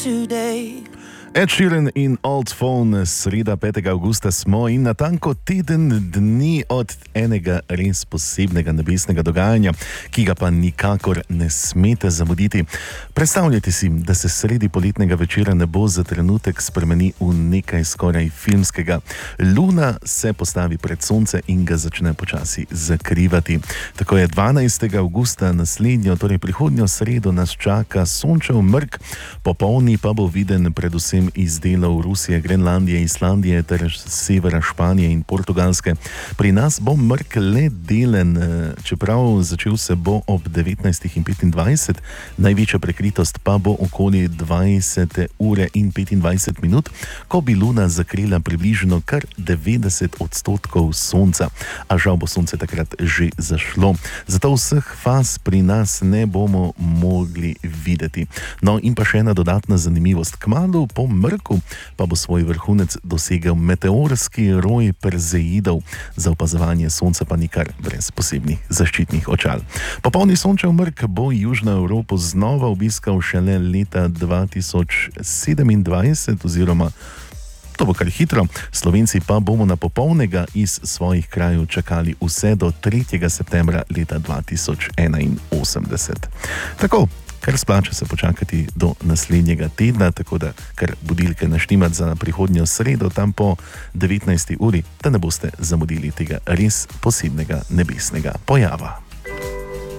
Ed Sheeran in Old Phone, sreda 5. avgusta smo in natanko teden dni od enega res posebnega nebesnega dogajanja, ki ga pa nikakor ne smete zamuditi. Predstavljajte si, da se sredi poletnega večera nebo za trenutek spremeni v nekaj skoraj filmskega. Luna se postavi pred sonce in ga začne počasi zakrivati. Tako je 12. avgusta naslednjo, torej prihodnjo sredo nas čaka sončev mrk, popolni pa bo viden predvsem iz delov Rusije, Grenlandije, Islandije ter severa Španije in Portugalske. Pri nas bo mrk le delen, čeprav začel se bo ob 19:25, največja prekritost pa bo okoli 20:25, ko bi Luna zakrila približno kar 90% sonca. A žal bo sonce takrat že zašlo, zato vseh faz pri nas ne bomo mogli videti. No in pa še ena dodatna zanimivost. Kmalu po mrku pa bo svoj vrhunec dosegel meteorski roj Perzeidov, za opazovanje sonca pa nikar brez posebnih zaščitnih očal. Popolni sončev mrk bo Južno Evropo znova obiskal šele leta 2027 oziroma to bo kar hitro. Slovenci pa bomo na popolnega iz svojih krajev čakali vse do 3. septembra leta 2081. Tako, kar splača se počakati do naslednjega tedna, tako da kar budilke naštimati za prihodnjo sredo tam po 19. uri, da ne boste zamudili tega res posebnega nebesnega pojava.